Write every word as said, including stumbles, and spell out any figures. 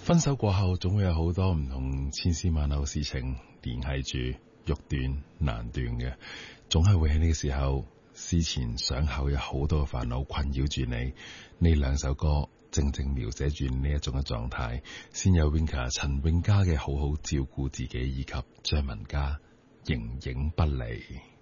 分手過後，總會有好多唔同千絲萬縷嘅事情聯繫住，欲斷難斷嘅，總係會喺呢個時候思前想後，有好多嘅煩惱困擾住你。呢兩首歌正正描寫住呢一種嘅狀態，先有 Winka 陳永嘉嘅好好照顧自己，以及張文嘉形影不離。